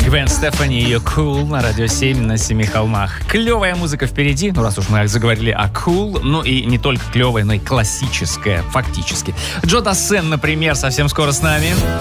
Гвен Стефани и ее Cool на Радио 7 на Семи холмах. Клевая музыка впереди, ну раз уж мы заговорили о Cool, ну и не только клевая, но и классическая, фактически. Джо Дассен, например, совсем скоро с нами.